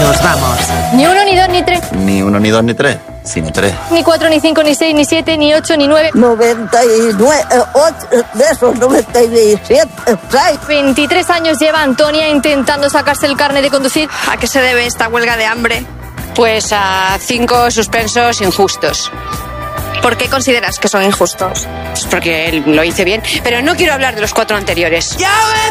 años, vamos. Ni 1, ni 2, ni 3. Ni 1, ni 2, ni 3, sino 3. Ni 4, ni 5, ni 6, ni 7, ni 8, ni 9. 99, 8, de esos 97, 23 años lleva Antonia intentando sacarse el carnet de conducir. ¿A qué se debe esta huelga de hambre? Pues a 5 suspensos injustos. ¿Por qué consideras que son injustos? Pues porque él lo hice bien. Pero no quiero hablar de los 4 anteriores. Ya ves